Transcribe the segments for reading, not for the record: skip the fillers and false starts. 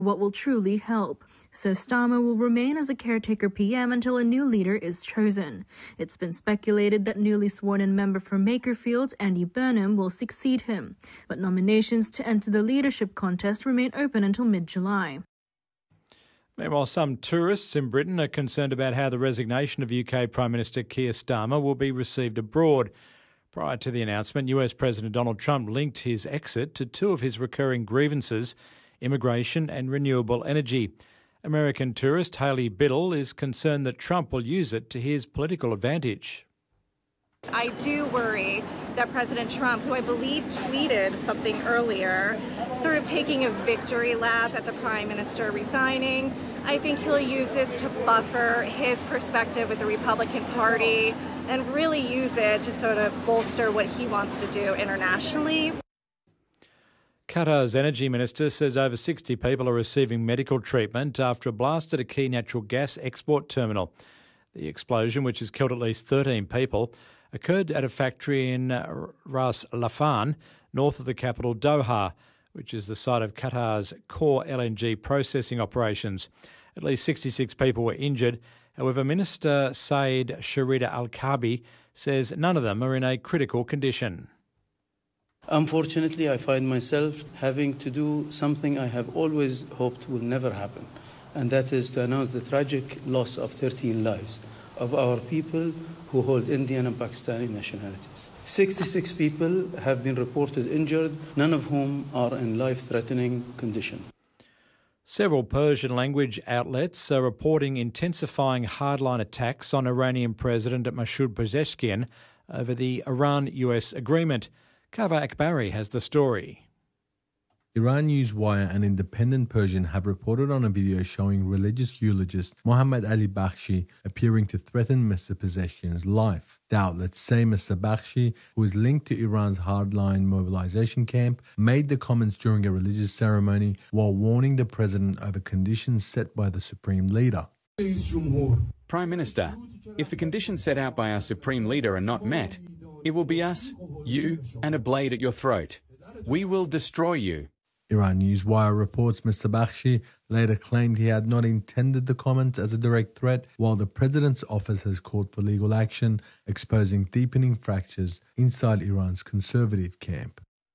what will truly help. So Starmer will remain as a caretaker PM until a new leader is chosen. It's been speculated that newly sworn-in member for Makerfield, Andy Burnham, will succeed him. But nominations to enter the leadership contest remain open until mid-July. Meanwhile, some tourists in Britain are concerned about how the resignation of UK Prime Minister Keir Starmer will be received abroad. Prior to the announcement, US President Donald Trump linked his exit to two of his recurring grievances, immigration and renewable energy. American tourist Haley Biddle is concerned that Trump will use it to his political advantage. I do worry that President Trump, who I believe tweeted something earlier, sort of taking a victory lap at the Prime Minister resigning, I think he'll use this to buffer his perspective with the Republican Party and really use it to sort of bolster what he wants to do internationally. Qatar's energy minister says over 60 people are receiving medical treatment after a blast at a key natural gas export terminal. The explosion, which has killed at least 13 people, occurred at a factory in Ras Laffan, north of the capital Doha, which is the site of Qatar's core LNG processing operations. At least 66 people were injured. However, Minister Saeed Sharida Al-Kabi says none of them are in a critical condition. Unfortunately, I find myself having to do something I have always hoped will never happen, and that is to announce the tragic loss of 13 lives of our people who hold Indian and Pakistani nationalities. 66 people have been reported injured, none of whom are in life-threatening condition. Several Persian language outlets are reporting intensifying hardline attacks on Iranian President Masoud Pezeshkian over the Iran-US agreement. Kava Akbari has the story. Iran Newswire and Independent Persian have reported on a video showing religious eulogist Mohammad Ali Bakhshi appearing to threaten Mr. Pezeshkian's life. The outlets say Mr. Bakhshi, who is linked to Iran's hardline mobilization camp, made the comments during a religious ceremony while warning the president over conditions set by the supreme leader. Prime Minister, if the conditions set out by our supreme leader are not met, it will be us, you, and a blade at your throat. We will destroy you. Iran Newswire reports Mr. Bakhshi later claimed he had not intended the comments as a direct threat, while the president's office has called for legal action, exposing deepening fractures inside Iran's conservative camp.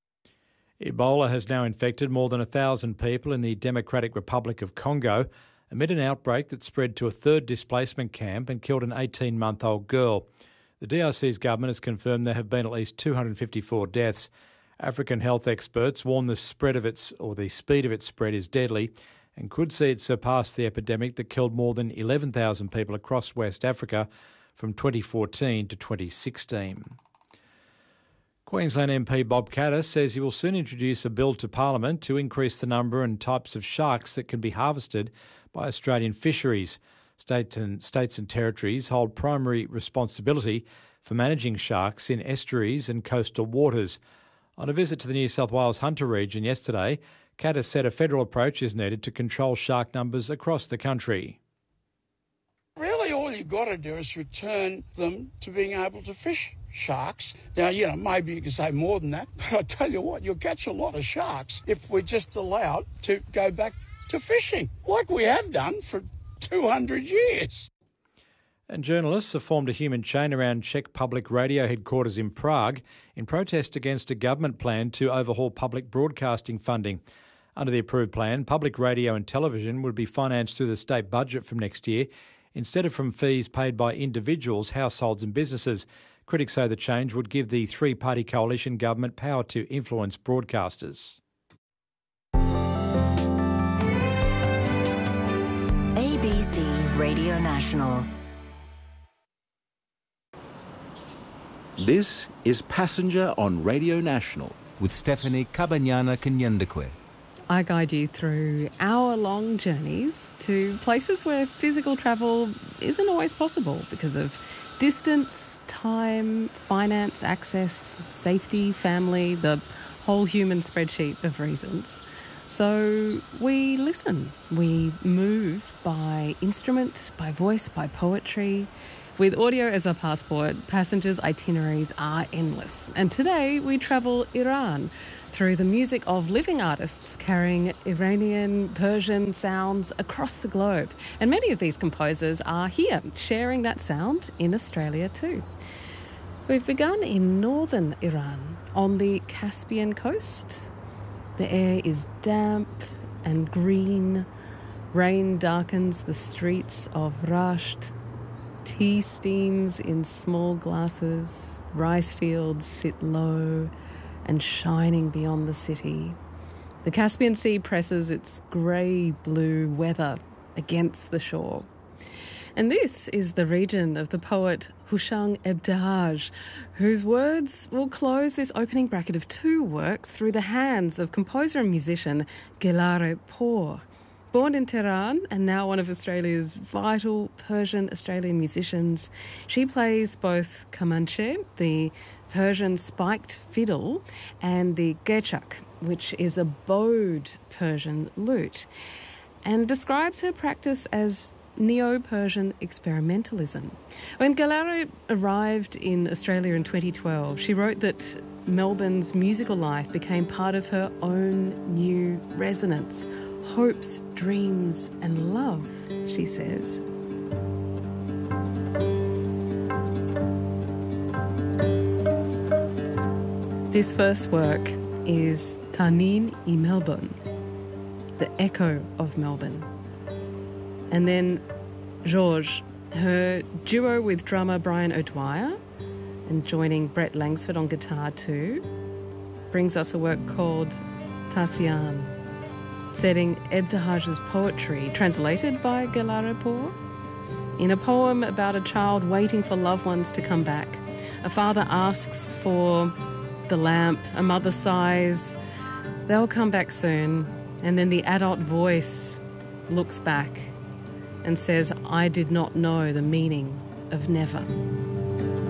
Ebola has now infected more than 1,000 people in the Democratic Republic of Congo amid an outbreak that spread to a third displacement camp and killed an 18-month-old girl. The DRC's government has confirmed there have been at least 254 deaths. African health experts warn the speed of its spread is deadly and could see it surpass the epidemic that killed more than 11,000 people across West Africa from 2014 to 2016. Queensland MP Bob Catter says he will soon introduce a bill to Parliament to increase the number and types of sharks that can be harvested by Australian fisheries. States and territories hold primary responsibility for managing sharks in estuaries and coastal waters. On a visit to the New South Wales Hunter region yesterday, Catter said a federal approach is needed to control shark numbers across the country. Really, all you've got to do is return them to being able to fish sharks. Now, maybe you can say more than that, but I tell you what, you'll catch a lot of sharks if we're just allowed to go back to fishing, like we have done for 200 years. And journalists have formed a human chain around Czech Public Radio headquarters in Prague in protest against a government plan to overhaul public broadcasting funding. Under the approved plan, public radio and television would be financed through the state budget from next year, instead of from fees paid by individuals, households and businesses. Critics say the change would give the three-party coalition government power to influence broadcasters. ABC Radio National. This is Passenger on Radio National with Stephanie Cabanyana Kanyandekwe. I guide you through hour-long journeys to places where physical travel isn't always possible because of distance, time, finance, access, safety, family, the whole human spreadsheet of reasons. So we listen, we move by instrument, by voice, by poetry. With audio as a passport, passengers' itineraries are endless. And today we travel Iran through the music of living artists carrying Iranian, Persian sounds across the globe. And many of these composers are here, sharing that sound in Australia too. We've begun in northern Iran, on the Caspian coast. The air is damp and green. Rain darkens the streets of Rasht. Tea steams in small glasses, rice fields sit low and shining beyond the city. The Caspian Sea presses its grey-blue weather against the shore. And this is the region of the poet Hushang Ebtehaj, whose words will close this opening bracket of two works through the hands of composer and musician Gelare Pour. Born in Tehran and now one of Australia's vital Persian-Australian musicians, she plays both kamanche, the Persian spiked fiddle, and the gechak, which is a bowed Persian lute, and describes her practice as Neo-Persian experimentalism. When Gelare arrived in Australia in 2012, she wrote that Melbourne's musical life became part of her own new resonance. Hopes, dreams and love, she says. This first work is Tanin i Melbourne, the echo of Melbourne. And then Georges, her duo with drummer Brian O'Dwyer and joining Brett Langsford on guitar too, brings us a work called Tassian, setting Ebtehaj's poetry, translated by Gelare Pour, in a poem about a child waiting for loved ones to come back. A father asks for the lamp, a mother sighs, they'll come back soon, and then the adult voice looks back and says, I did not know the meaning of never.